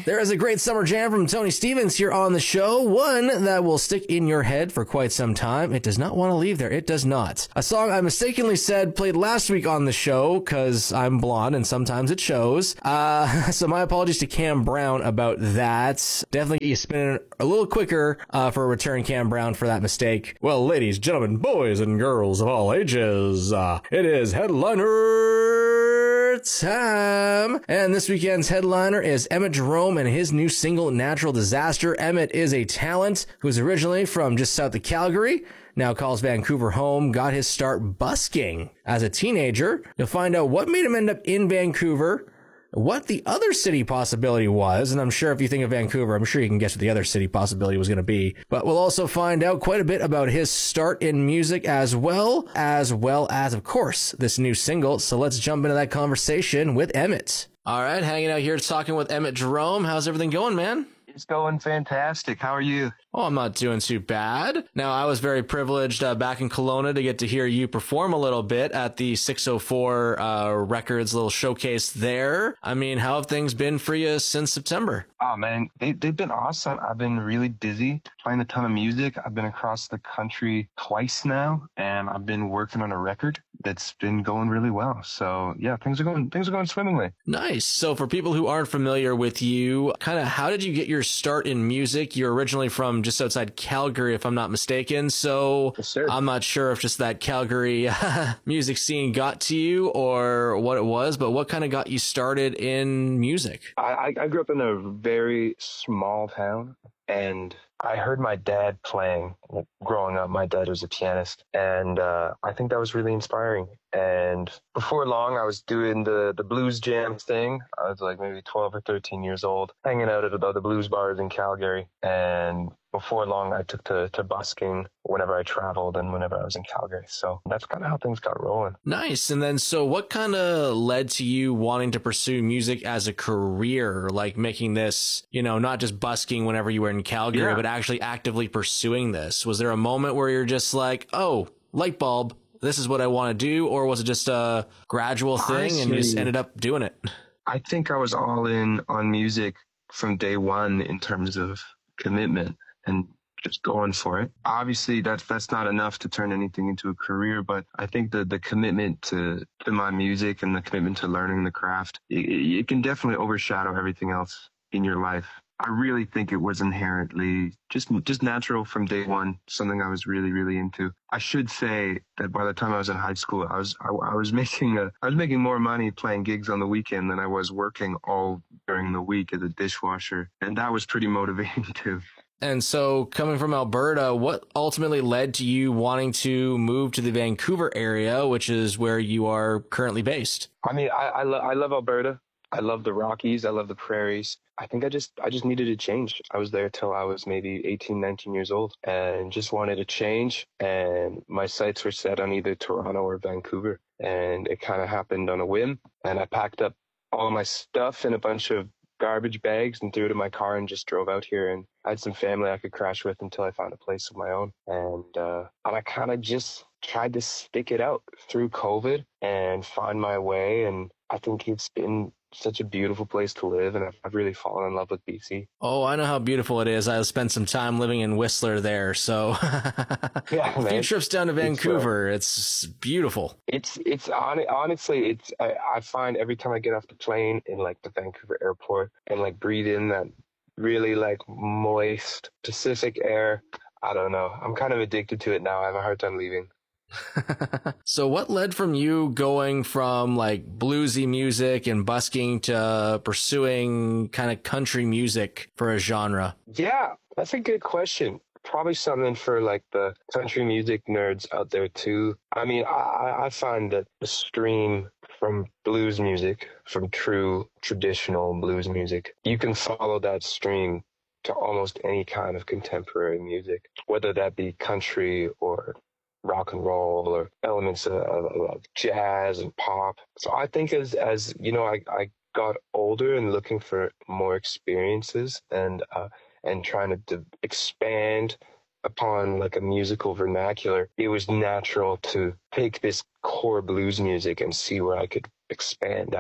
There is a great summer jam from Tony Stevens here on the show. One that will stick in your head for quite some time. It does not want to leave there. It does not. A song I mistakenly said played last week on the show because I'm blonde and sometimes it shows. So my apologies to Cam Brown about that. Definitely get you spinning a little quicker for a return, Cam Brown, for that mistake. Well, ladies, gentlemen, boys, and girls of all ages, it is headliner time. And this weekend's headliner is Emmett Jerome and his new single, Natural Disaster. Emmett is a talent who's originally from just south of Calgary, now calls Vancouver home, got his start busking as a teenager. You'll find out what made him end up in Vancouver, what the other city possibility was, and I'm sure if you think of Vancouver, I'm sure you can guess what the other city possibility was going to be. But we'll also find out quite a bit about his start in music as well as, of course, this new single. So let's jump into that conversation with Emmett. All right, hanging out here talking with Emmett Jerome. How's everything going, man? It's going fantastic. How are you? Oh, I'm not doing too bad. Now, I was very privileged back in Kelowna to get to hear you perform a little bit at the 604 Records little showcase there. I mean, how have things been for you since September? Oh, man, they've been awesome. I've been really busy playing a ton of music. I've been across the country twice now, and I've been working on a record that's been going really well. So, yeah, things are going swimmingly. Nice. So for people who aren't familiar with you, kind of how did you get your start in music? You're originally from just outside Calgary, if I'm not mistaken. So yes, sir. I'm not sure if just that Calgary music scene got to you or what it was, but what kind of got you started in music? I grew up in a very small town, and I heard my dad playing growing up. My dad was a pianist, and I think that was really inspiring. And before long, I was doing the blues jam thing. I was like maybe 12 or 13 years old, hanging out at the blues bars in Calgary. And before long, I took to busking whenever I traveled and whenever I was in Calgary. So that's kind of how things got rolling. Nice. And then, so what kind of led to you wanting to pursue music as a career, like making this, not just busking whenever you were in Calgary, but actually actively pursuing this? Was there a moment where you're just like, oh, light bulb, this is what I want to do? Or was it just a gradual thing and you just ended up doing it? I think I was all in on music from day one in terms of commitment and just going for it. Obviously, that's not enough to turn anything into a career, but I think the commitment to my music and the commitment to learning the craft, it can definitely overshadow everything else in your life. I really think it was inherently just natural from day one, something I was really, really into. I should say that by the time I was in high school, I was making more money playing gigs on the weekend than I was working all during the week as a dishwasher, and that was pretty motivating too. And so coming from Alberta, what ultimately led to you wanting to move to the Vancouver area, which is where you are currently based? I mean, I love Alberta. I love the Rockies. I love the prairies. I think I just needed a change. I was there till I was maybe 18, 19 years old and just wanted a change. And my sights were set on either Toronto or Vancouver. And it kind of happened on a whim. And I packed up all my stuff in a bunch of garbage bags and threw it in my car and just drove out here. And I had some family I could crash with until I found a place of my own. And I kind of just tried to stick it out through COVID and find my way. And I think it's been such a beautiful place to live, and I've really fallen in love with BC. Oh, I know how beautiful it is. I spent some time living in Whistler there, so yeah, a few trips down to Vancouver. It's beautiful. Honestly, I find every time I get off the plane in like the Vancouver airport and like breathe in that really like moist Pacific air, I don't know. I'm kind of addicted to it now. I have a hard time leaving. So what led from you going from like bluesy music and busking to pursuing kind of country music for a genre? Yeah, that's a good question. Probably something for like the country music nerds out there too. I mean, I find that the stream from blues music, from true traditional blues music, you can follow that stream to almost any kind of contemporary music, whether that be country or rock and roll or elements of jazz and pop. So I think as you know, I got older and looking for more experiences and trying to expand upon like a musical vernacular, it was natural to take this core blues music and see where I could expand out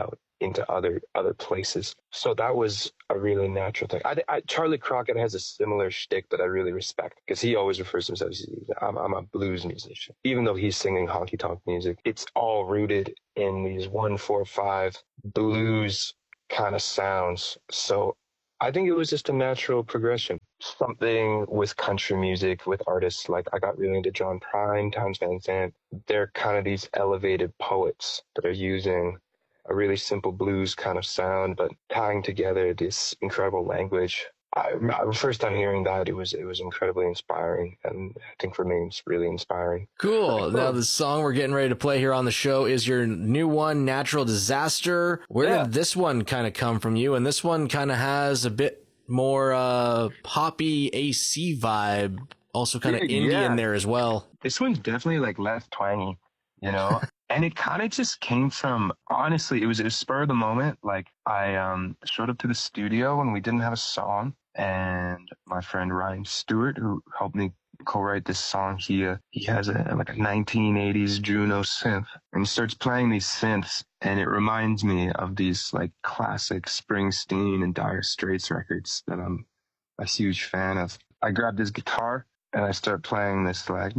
into other places. So that was a really natural thing. Charlie Crockett has a similar shtick that I really respect because he always refers to himself as I'm a blues musician, even though he's singing honky tonk music. It's all rooted in these 1-4-5 blues kind of sounds. So I think it was just a natural progression. Something with country music, with artists like I got really into John Prine, Townes Van Zandt. They're kind of these elevated poets that are using a really simple blues kind of sound, but tying together this incredible language. First time hearing that, it was incredibly inspiring, and I think remains really inspiring. Cool. Now the song we're getting ready to play here on the show is your new one, Natural Disaster. Where did this one kind of come from you? And this one kind of has a bit more poppy AC vibe, also kind of indie in there as well. This one's definitely like less twangy, you know. And it kind of just came from, honestly, it was spur of the moment. Like I showed up to the studio and we didn't have a song. And my friend Ryan Stewart, who helped me co-write this song, he has a 1980s Juno synth, and he starts playing these synths, and it reminds me of these like classic Springsteen and Dire Straits records that I'm a huge fan of. I grabbed his guitar and I start playing this like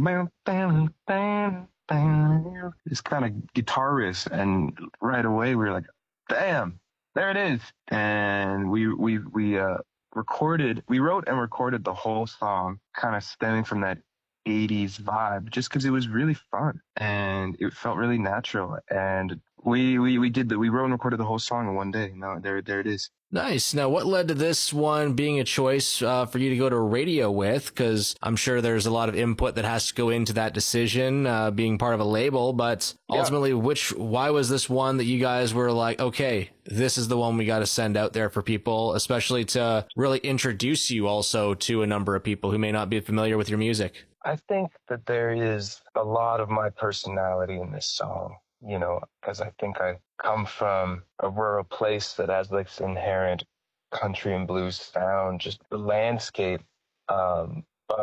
this kind of guitar riff, and right away we were like, "Damn, there it is!" And we wrote and recorded the whole song, kind of stemming from that 80s vibe, just because it was really fun and it felt really natural. And we wrote and recorded the whole song in one day. Now there it is. Nice. Now, what led to this one being a choice for you to go to radio with? Because I'm sure there's a lot of input that has to go into that decision, being part of a label. But ultimately, why was this one that you guys were like, okay, this is the one we got to send out there for people, especially to really introduce you also to a number of people who may not be familiar with your music? I think that there is a lot of my personality in this song. You know, because I think I come from a rural place that has like this inherent country and blues sound, just the landscape. But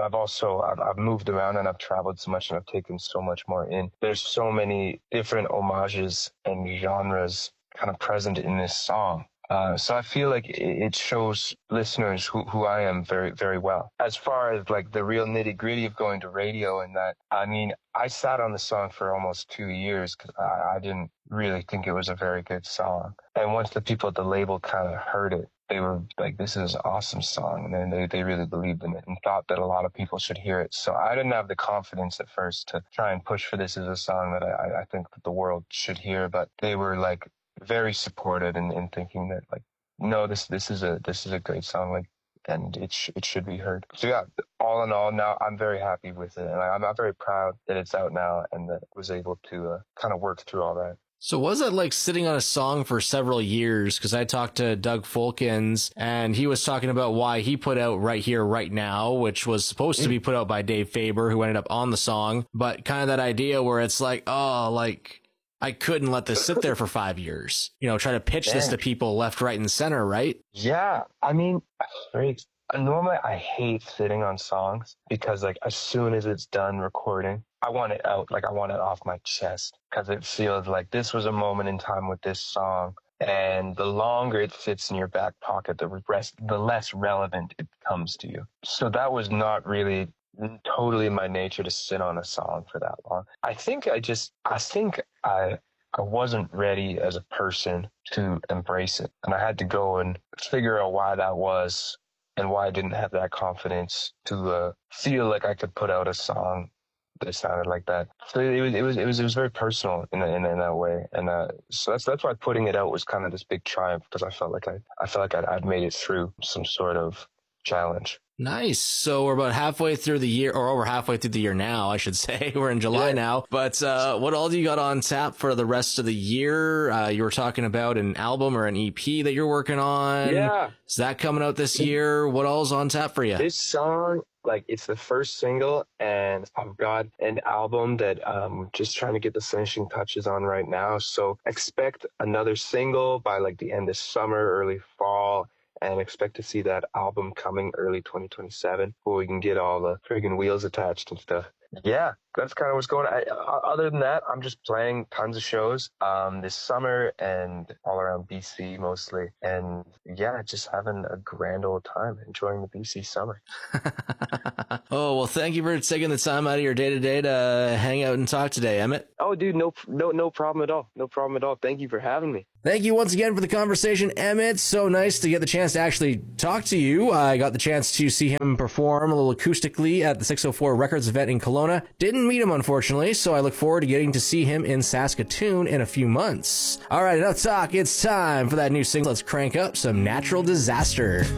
I've moved around and I've traveled so much and I've taken so much more in. There's so many different homages and genres kind of present in this song. So I feel like it shows listeners who I am very, very well. As far as like the real nitty gritty of going to radio and that, I mean, I sat on the song for almost 2 years because I didn't really think it was a very good song. And once the people at the label kind of heard it, they were like, this is an awesome song. And then they really believed in it and thought that a lot of people should hear it. So I didn't have the confidence at first to try and push for this as a song that I think that the world should hear. But they were like very supportive in thinking that like, no, this is a great song, like, and it should be heard. So yeah, all in all, now I'm very happy with it, and I'm very proud that it's out now and that I was able to kind of work through all that. So was that like sitting on a song for several years? Because I talked to Doug Fulkins, and he was talking about why he put out Right Here, Right Now, which was supposed to be put out by Dave Faber, who ended up on the song. But kind of that idea where it's like, oh, like, I couldn't let this sit there for 5 years. You know, try to pitch this to people left, right, and center, right? Yeah. I mean, normally I hate sitting on songs because like as soon as it's done recording, I want it out. Like I want it off my chest because it feels like this was a moment in time with this song. And the longer it sits in your back pocket, the less relevant it becomes to you. So that was not really totally my nature to sit on a song for that long. I think I wasn't ready as a person to embrace it. And I had to go and figure out why that was and why I didn't have that confidence to feel like I could put out a song that sounded like that. So it was very personal in that way. And so that's why putting it out was kind of this big triumph, because I felt like I'd made it through some sort of challenge. Nice. So we're about halfway through the year, or over halfway through the year now, I should say. We're in July now. But what all do you got on tap for the rest of the year? You were talking about an album or an EP that you're working on. Yeah. Is that coming out this year? What all's on tap for you? This song, like, it's the first single, and I've got an album that I'm just trying to get the finishing touches on right now. So expect another single by like the end of summer, early fall. And expect to see that album coming early 2027, where we can get all the friggin' wheels attached and stuff. Yeah, that's kind of what's going on. Other than that, I'm just playing tons of shows this summer and all around BC mostly. And yeah, just having a grand old time, enjoying the BC summer. Oh, well, thank you for taking the time out of your day-to-day to hang out and talk today, Emmett. Oh, dude, no problem at all. No problem at all. Thank you for having me. Thank you once again for the conversation, Emmett. So nice to get the chance to actually talk to you. I got the chance to see him perform a little acoustically at the 604 Records event in Kelowna. Didn't meet him, unfortunately, so I look forward to getting to see him in Saskatoon in a few months. All right, enough talk. It's time for that new single. Let's crank up some Natural Disaster.